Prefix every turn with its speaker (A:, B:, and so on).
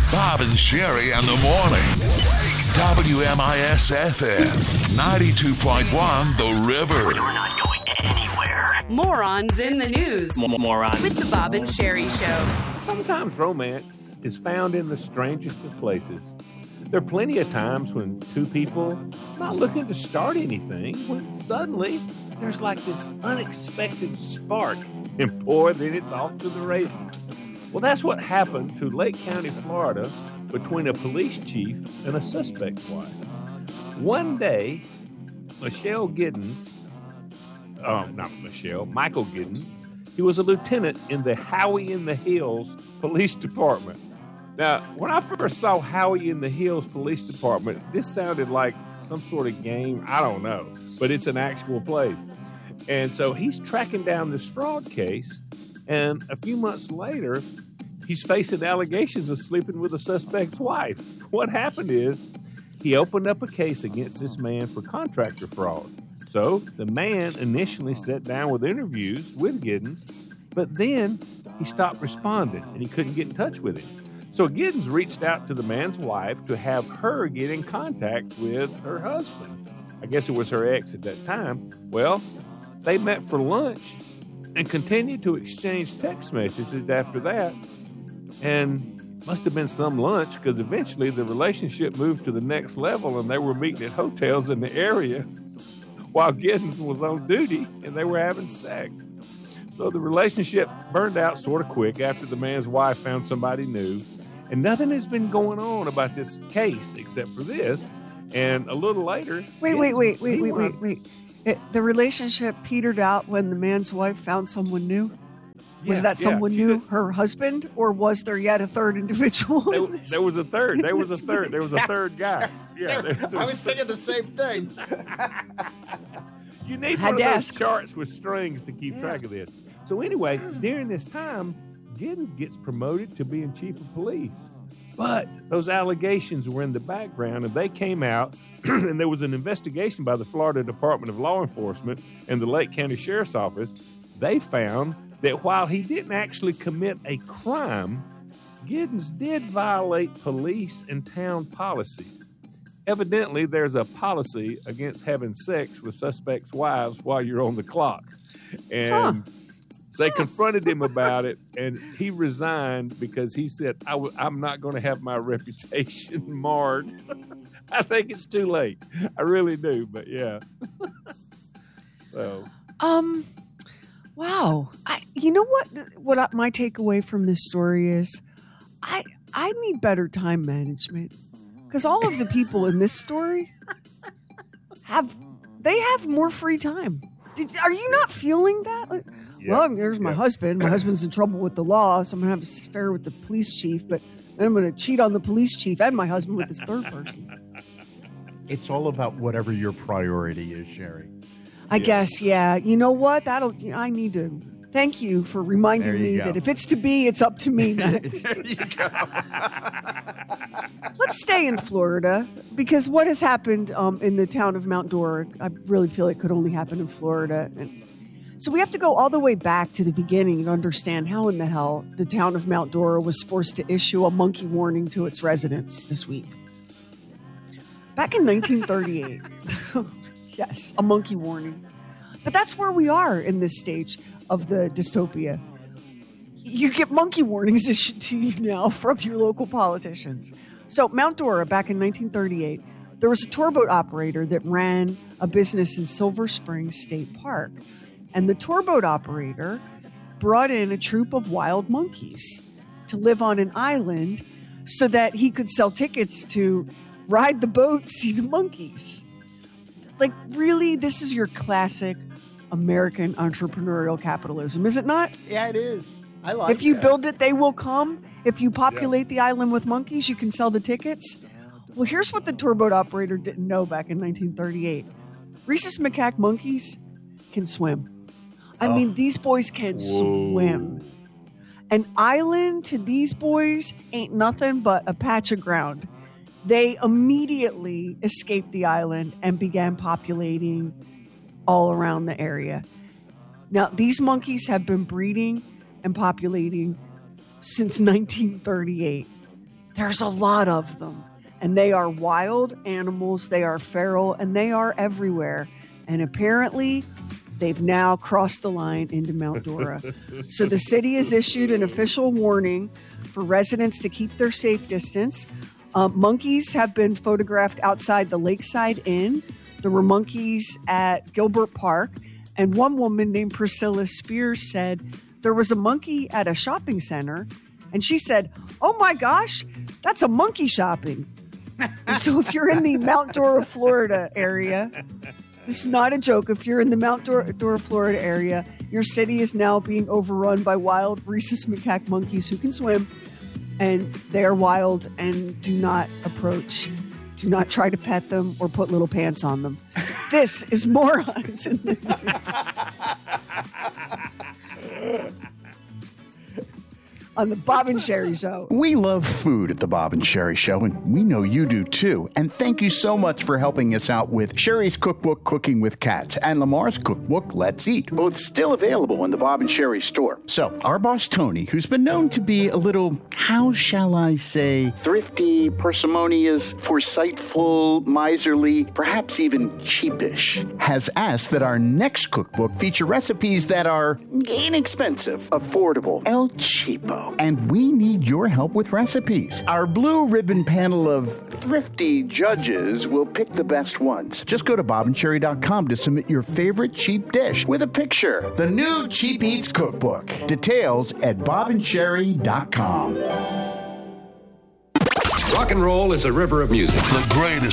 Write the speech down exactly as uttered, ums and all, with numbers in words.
A: Bob and Sherry in the morning. W M I S F M ninety-two point one The River.
B: We're not going anywhere.
C: Morons in the news.
B: M- morons.
C: With the Bob and Sherry Show.
D: Sometimes romance is found in the strangest of places. There are plenty of times when two people not looking to start anything, when suddenly there's like this unexpected spark, and boy, then it's off to the races. Well, that's what happened to Lake County, Florida, between a police chief and a suspect's wife. One day, Michelle Giddens, oh, not Michelle, Michael Giddens, he was a lieutenant in the Howey in the Hills Police Department. Now, when I first saw Howey in the Hills Police Department, this sounded like some sort of game. I don't know, but it's an actual place. And so he's tracking down this fraud case, and a few months later, he's facing allegations of sleeping with a suspect's wife. What happened is he opened up a case against this man for contractor fraud. So the man initially sat down with interviews with Giddens, but then he stopped responding and he couldn't get in touch with him. So Giddens reached out to the man's wife to have her get in contact with her husband. I guess it was her ex at that time. Well, they met for lunch and continued to exchange text messages after that. And must have been some lunch, because eventually the relationship moved to the next level and they were meeting at hotels in the area while Giddens was on duty and they were having sex. So the relationship burned out sort of quick after the man's wife found somebody new. And nothing has been going on about this case except for this. And a little later...
E: Wait, wait, wait, wait, wait, wait, wait. It, the relationship petered out when the man's wife found someone new?
D: Yeah,
E: was that someone
D: yeah,
E: new,
D: did.
E: her husband, or was there yet a third individual?
D: There, there was a third. There was a third. There was a third guy. Yeah, there, there
F: I was thinking the same thing.
D: You need
E: Had
D: one of
E: to
D: those
E: ask.
D: charts with strings to keep
E: Yeah.
D: track of this. So anyway, during this time, Giddens gets promoted to being chief of police. But those allegations were in the background, and they came out, and there was an investigation by the Florida Department of Law Enforcement and the Lake County Sheriff's Office. They found that while he didn't actually commit a crime, Giddens did violate police and town policies. Evidently, there's a policy against having sex with suspects' wives while you're on the clock. And
E: Huh.
D: so they confronted him about it, and he resigned because he said, I w- I'm not going to have my reputation marred. I think it's too late. I really do, but yeah. So,
E: Um, wow. I, you know what? What I, my takeaway from this story is, I I need better time management, because all of the people in this story have they have more free time. Did, are you not feeling that? Like,
D: Yeah.
E: Well, there's my
D: Yeah.
E: husband. My husband's in trouble with the law, so I'm gonna have an affair with the police chief. But then I'm gonna cheat on the police chief and my husband with this third person.
F: It's all about whatever your priority is, Sherry.
E: I
D: Yeah.
E: guess, yeah. You know what? That'll. I need to. Thank you for reminding
F: There you
E: me
F: go.
E: that if it's to be, it's up to me next.
F: There you go.
E: Let's stay in Florida, because what has happened um, in the town of Mount Dora, I really feel it could only happen in Florida. And so we have to go all the way back to the beginning to understand how in the hell the town of Mount Dora was forced to issue a monkey warning to its residents this week. Back in nineteen thirty-eight. Yes, a monkey warning. But that's where we are in this stage of the dystopia. You get monkey warnings issued to you now from your local politicians. So Mount Dora, back in nineteen thirty-eight, there was a tour boat operator that ran a business in Silver Springs State Park. And the tour boat operator brought in a troop of wild monkeys to live on an island so that he could sell tickets to ride the boat, see the monkeys. Like, really, this is your classic American entrepreneurial capitalism, is it not?
F: Yeah, it is. I like
E: If you
F: that.
E: build it, they will come. If you populate the island with monkeys, you can sell the tickets. Well, here's what the tour boat operator didn't know back in nineteen thirty-eight. Rhesus macaque monkeys can swim. I
F: Oh.
E: mean, these boys can
D: Whoa.
E: swim. An island to these boys ain't nothing but a patch of ground. They immediately escaped the island and began populating all around the area. Now, these monkeys have been breeding and populating since nineteen thirty-eight. There's a lot of them. And they are wild animals, they are feral, and they are everywhere. And apparently, they've now crossed the line into Mount Dora. So the city has issued an official warning for residents to keep their safe distance. Uh, monkeys have been photographed outside the Lakeside Inn. There were monkeys at Gilbert Park. And one woman named Priscilla Spears said there was a monkey at a shopping center. And she said, "Oh my gosh, that's a monkey shopping." So if you're in the Mount Dora, Florida area, this is not a joke. If you're in the Mount Dora, Dora, Florida area, your city is now being overrun by wild rhesus macaque monkeys who can swim, and they are wild and do not approach. Do not try to pet them or put little pants on them. This is Morons in the News. On the Bob and Sherry Show.
G: We love food at the Bob and Sherry Show, and we know you do too. And thank you so much for helping us out with Sherry's cookbook, Cooking with Cats, and Lamar's cookbook, Let's Eat, both still available in the Bob and Sherry store. So, our boss Tony, who's been known to be a little, how shall I say, thrifty, parsimonious, foresightful, miserly, perhaps even cheapish, has asked that our next cookbook feature recipes that are inexpensive, affordable, El Cheapo. And we need your help with recipes. Our blue ribbon panel of thrifty judges will pick the best ones. Just go to bob and sherry dot com to submit your favorite cheap dish with a picture. The new Cheap Eats Cookbook. Details at bob and sherry dot com.
H: Rock and roll is a river of music.
A: The greatest